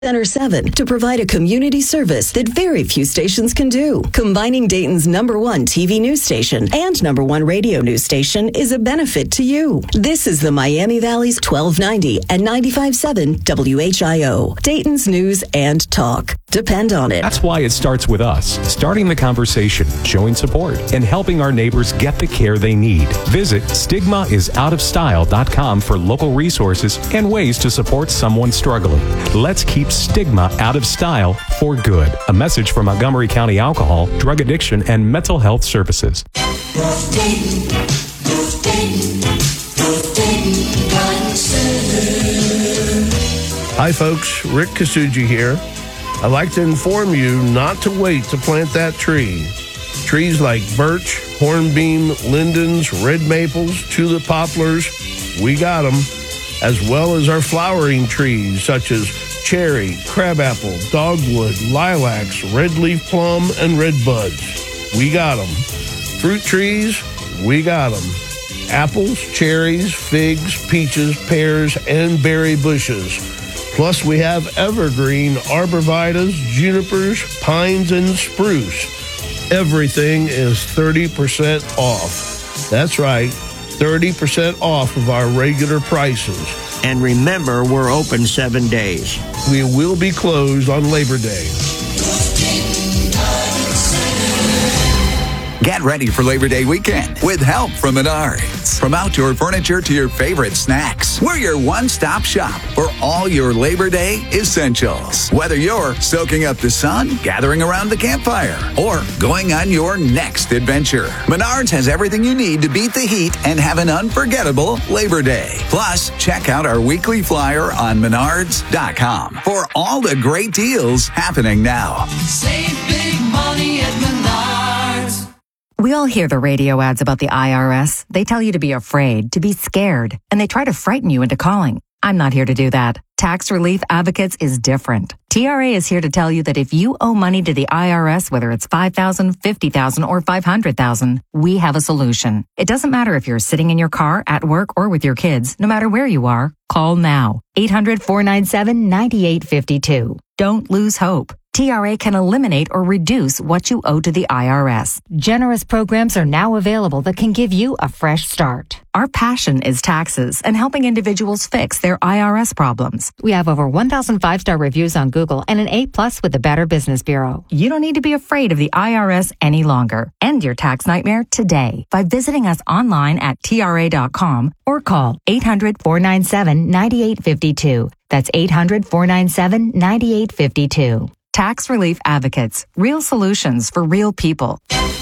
Center 7 to provide a community service that very few stations can do. Combining Dayton's #1 TV news station and #1 radio news station is a benefit to you. This is the Miami Valley's 1290 and 95.7 WHIO. Dayton's news and talk. Depend on it. That's why it starts with us, starting the conversation, showing support, and helping our neighbors get the care they need. Visit stigmaisoutofstyle.com for local resources and ways to support someone struggling. Let's keep stigma out of style for good. A message from Montgomery County Alcohol, Drug Addiction, and Mental Health Services. Hi folks, Rick Kasuji here. I'd like to inform you not to wait to plant that tree. Trees like birch, hornbeam, lindens, red maples, tulip poplars, we got them, as well as our flowering trees such as cherry, crabapple, dogwood, lilacs, red leaf plum, and red buds. We got them. Fruit trees, we got them. Apples, cherries, figs, peaches, pears, and berry bushes. Plus, we have evergreen arborvitaes, junipers, pines, and spruce. Everything is 30% off. That's right, 30% off of our regular prices. And remember, we're open 7 days. We will be closed on Labor Day. Get ready for Labor Day weekend with help from Menards. From outdoor furniture to your favorite snacks, we're your one-stop shop for all your Labor Day essentials. Whether you're soaking up the sun, gathering around the campfire, or going on your next adventure, Menards has everything you need to beat the heat and have an unforgettable Labor Day. Plus, check out our weekly flyer on Menards.com for all the great deals happening now. Save big money at Menards. We all hear the radio ads about the IRS. They tell you to be afraid, to be scared, and they try to frighten you into calling. I'm not here to do that. Tax Relief Advocates is different. TRA is here to tell you that if you owe money to the IRS, whether it's $5,000, $50,000, or $500,000, we have a solution. It doesn't matter if you're sitting in your car, at work, or with your kids. No matter where you are, call now. 800-497-9852. Don't lose hope. TRA can eliminate or reduce what you owe to the IRS. Generous programs are now available that can give you a fresh start. Our passion is taxes and helping individuals fix their IRS problems. We have over 1,000 five-star reviews on Google and an A+ with the Better Business Bureau. You don't need to be afraid of the IRS any longer. End your tax nightmare today by visiting us online at TRA.com or call 800-497-9852. That's 800-497-9852. Tax Relief Advocates. Real solutions for real people.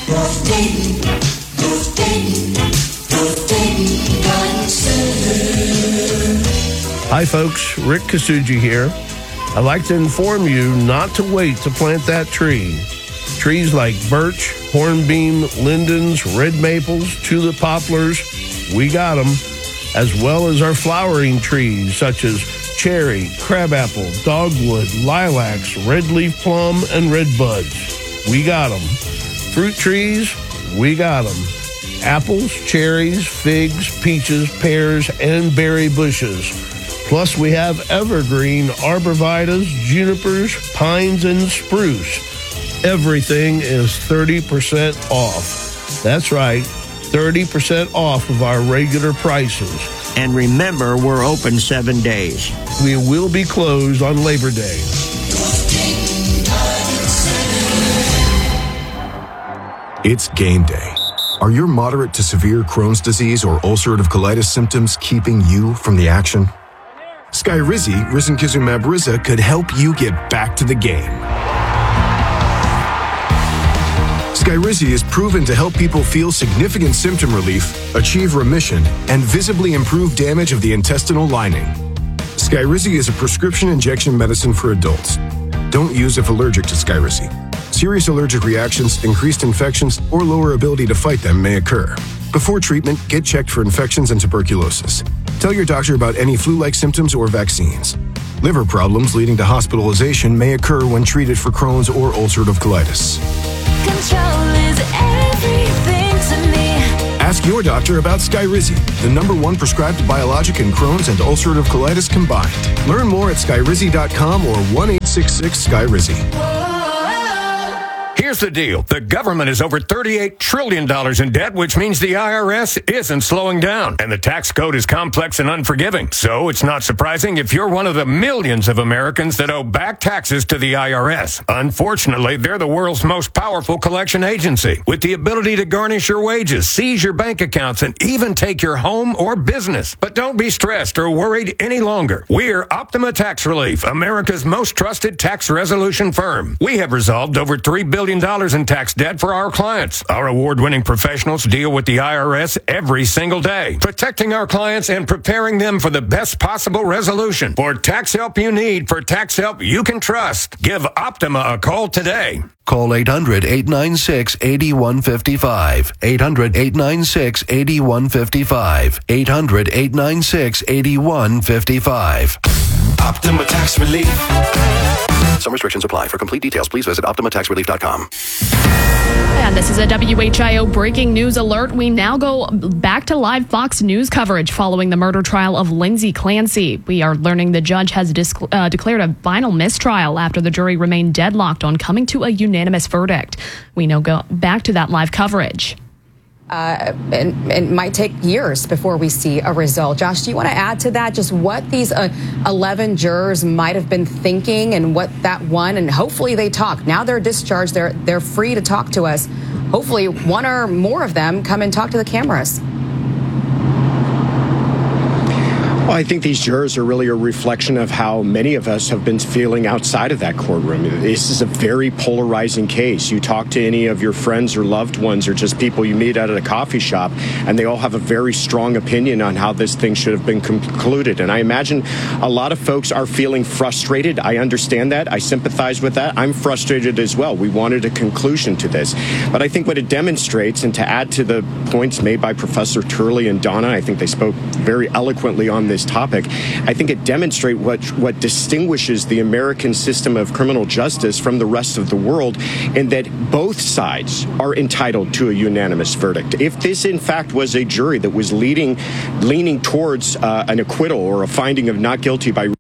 Hi folks, Rick Kasuji here. I'd like to inform you not to wait to plant that tree. Trees like birch, hornbeam, lindens, red maples, tulip poplars, we got them, as well as our flowering trees such as cherry, crabapple, dogwood, lilacs, red leaf plum, and red buds. We got them. Fruit trees, we got them. Apples, cherries, figs, peaches, pears, and berry bushes. Plus, we have evergreen arborvitaes, junipers, pines, and spruce. Everything is 30% off. That's right, 30% off of our regular prices. And remember, we're open 7 days. We will be closed on Labor Day. It's game day. Are your moderate to severe Crohn's disease or ulcerative colitis symptoms keeping you from the action? Skyrizi, risankizumab Riza, could help you get back to the game. Skyrizi is proven to help people feel significant symptom relief, achieve remission, and visibly improve damage of the intestinal lining. Skyrizi is a prescription injection medicine for adults. Don't use if allergic to Skyrizi. Serious allergic reactions, increased infections, or lower ability to fight them may occur. Before treatment, get checked for infections and tuberculosis. Tell your doctor about any flu-like symptoms or vaccines. Liver problems leading to hospitalization may occur when treated for Crohn's or ulcerative colitis. Control is everything to me. Ask your doctor about Skyrizi, the #1 prescribed biologic in Crohn's and ulcerative colitis combined. Learn more at skyrizi.com or 1-866-SKYRIZI. Here's the deal. The government is over $38 trillion in debt, which means the IRS isn't slowing down. And the tax code is complex and unforgiving. So it's not surprising if you're one of the millions of Americans that owe back taxes to the IRS. Unfortunately, they're the world's most powerful collection agency, with the ability to garnish your wages, seize your bank accounts, and even take your home or business. But don't be stressed or worried any longer. We're Optima Tax Relief, America's most trusted tax resolution firm. We have resolved over $3 billion in tax debt for our clients. Our award-winning professionals deal with the IRS every single day, protecting our clients and preparing them for the best possible resolution. For tax help you need, for tax help you can trust, give Optima a call today. Call 800-896-8155. 800-896-8155. 800-896-8155. Optima Tax Relief. Some restrictions apply. For complete details, please visit OptimaTaxRelief.com. And this is a WHIO breaking news alert. We now go back to live Fox News coverage following the murder trial of Lindsay Clancy. We are learning the judge has declared a final mistrial after the jury remained deadlocked on coming to a unanimous verdict. We now go back to that live coverage. It might take years before we see a result. Josh, do you want to add to that just what these 11 jurors might have been thinking and what that one, and hopefully they talk. Now they're discharged. They're free to talk to us. Hopefully one or more of them come and talk to the cameras. Well, I think these jurors are really a reflection of how many of us have been feeling outside of that courtroom. This is a very polarizing case. You talk to any of your friends or loved ones or just people you meet out at a coffee shop, and they all have a very strong opinion on how this thing should have been concluded. And I imagine a lot of folks are feeling frustrated. I understand that. I sympathize with that. I'm frustrated as well. We wanted a conclusion to this. But I think what it demonstrates, and to add to the points made by Professor Turley and Donna, I think they spoke very eloquently on this topic. I think it demonstrates what distinguishes the American system of criminal justice from the rest of the world, in that both sides are entitled to a unanimous verdict. If this, in fact, was a jury that was leaning towards an acquittal or a finding of not guilty by